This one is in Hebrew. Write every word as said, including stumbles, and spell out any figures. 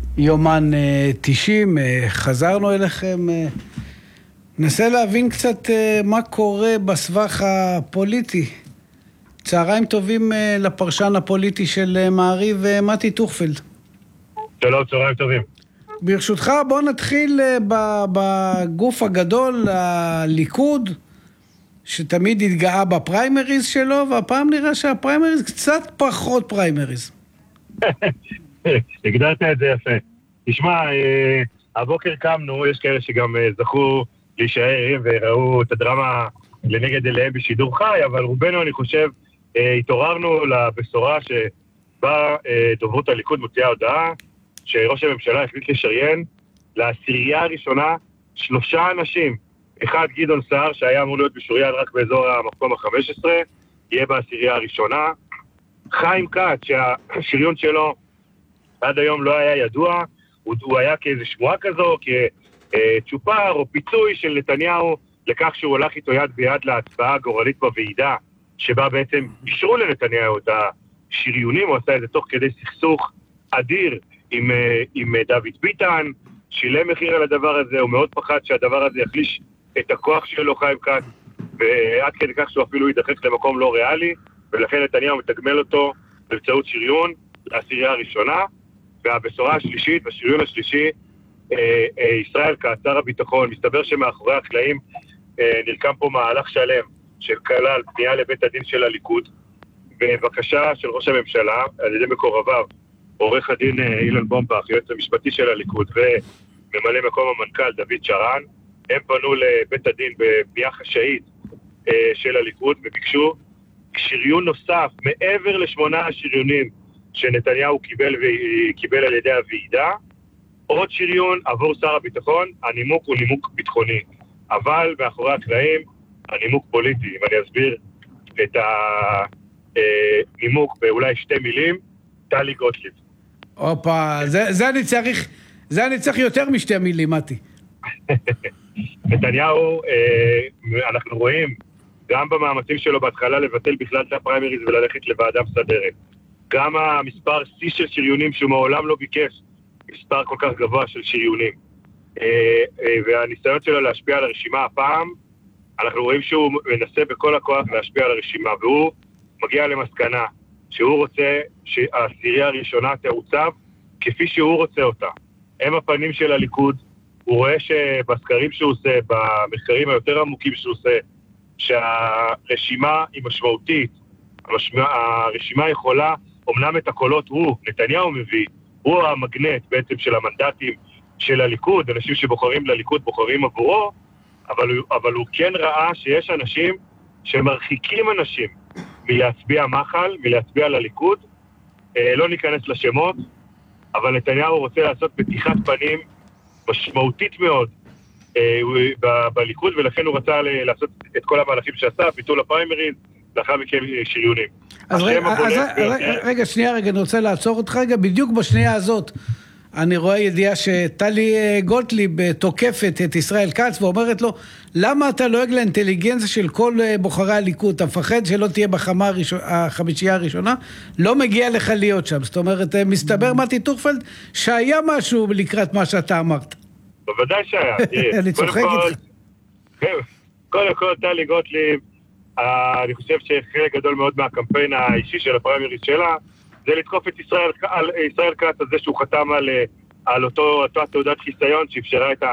יומן תשעים, חזרנו אליכם. נסה להבין קצת מה קורה בסבך הפוליטי. צהריים טובים לפרשן הפוליטי של מעריב, מתי טוכפלד. שלום, צהריים טובים. ברשותך, בוא נתחיל בגוף הגדול, הליכוד, שתמיד התגאה בפריימריז שלו, והפעם נראה שהפריימריז קצת פחות פריימריז. הגדרת את זה יפה. תשמע, הבוקר קמנו, יש כאלה שגם זכו להישאר ערים וראו את הדרמה לנגד אליהם בשידור חי, אבל רובנו, אני חושב, התעוררנו לבשורה שבה דוברות הליכוד מוציאה הודעה, שראש הממשלה החליט לשריין לעשירייה הראשונה שלושה אנשים. אחד, גדעון סער, שהיה אמור להיות משוריין רק באזור המקום ה-חמש עשרה, יהיה בעשירייה הראשונה. חיים כץ, שהשריון שלו עד היום לא היה ידוע, הוא, הוא היה כאיזו שמועה כזו, כצ'ופר או פיצוי של נתניהו לכך שהוא הולך איתו יד ביד להצבעה הגורלית בוועידה, שבה בעצם אישרו לנתניהו את השריונים, הוא עשה את זה תוך כדי סכסוך אדיר עם, עם דוד ביטן, שילם מחיר על הדבר הזה, הוא מאוד פחד שהדבר הזה יחליש את הכוח שלו, חיים כץ, ועד כדי כך שהוא אפילו ידחק למקום לא ריאלי, ולכן נתניהו מתגמל אותו באמצעות שריון לעשירייה הראשונה. והבשורה השלישית, בשריון השלישי, אה, אה, ישראל כץ, שר הביטחון, מסתבר שמאחורי הקלעים אה, נלקם פה מהלך שלם שכלל פנייה לבית הדין של הליכוד, בבקשה של ראש הממשלה, על ידי מקורביו, עורך הדין אה, אילן בומבך, יועץ המשפטי של הליכוד, וממלא מקום המנכ"ל דוד שרן, הם פנו לבית הדין בפנייה חשאית אה, של הליכוד, וביקשו שריון נוסף, מעבר לשמונה השריונים שנתניהו קיבל וקיבל על ידי הוועידה, עוד שריון עבור שר הביטחון. הנימוק הוא נימוק ביטחוני, אבל מאחורי הקלעים הנימוק פוליטי. אם אני אסביר את הנימוק באולי שתי מילים, טלי גוטליב. אופה, זה, זה אני צריך, זה אני צריך יותר משתי מילים, מתי. נתניהו, אנחנו רואים גם במאמצים שלו בהתחלה לבטל בכלל את הפריימריז וללכת לוועדה מסדרת. גם המספר C של שריונים שהוא מעולם לא ביקש, מספר כל כך גבוה של שריונים. והניסיון שלו להשפיע על הרשימה הפעם, אנחנו רואים שהוא מנסה בכל הכוח להשפיע על הרשימה, והוא מגיע למסקנה שהוא רוצה שהעשירייה הראשונה תעוצב כפי שהוא רוצה אותה. הם הפנים של הליכוד, הוא רואה שבסקרים שהוא עושה, במחקרים היותר עמוקים שהוא עושה, שהרשימה היא משמעותית, הרשימה יכולה, אמנם את הקולות הוא, נתניהו מביא, הוא המגנט בעצם של המנדטים של הליכוד, אנשים שבוחרים לליכוד בוחרים עבורו, אבל, אבל הוא כן ראה שיש אנשים שמרחיקים אנשים מלהצביע מחל, מלהצביע לליכוד, אה, לא ניכנס לשמות, אבל נתניהו רוצה לעשות פתיחת פנים משמעותית מאוד אה, ב- בליכוד, ולכן הוא רצה ל- לעשות את כל המהלכים שעשה, ביטול הפריימריז, לאחר מכן שריונים. אז רגע, אז רגע, רגע, שנייה, רגע, אני רוצה לעצור אותך רגע, בדיוק בשנייה הזאת, אני רואה ידיעה שטלי גוטליב תוקפת את ישראל כץ, ואומרת לו, למה אתה לועג לאינטליגנציה של כל בוחרי הליכוד, אתה מפחד שלא תהיה בחמה החמישייה הראשונה, לא מגיע לך להיות שם. זאת אומרת, מסתבר מתי טוכפלד, שהיה משהו לקראת מה שאתה אמרת. בוודאי שהיה. אני צוחק איתך. קודם כל, טלי גוטליב, אני חושב שחלק גדול מאוד מהקמפיין האישי של הפריימריז שלה, זה לתקוף את ישראל, ישראל כץ על זה שהוא חתם על, על אותו, אותו תעודת חיסיון שאפשרה את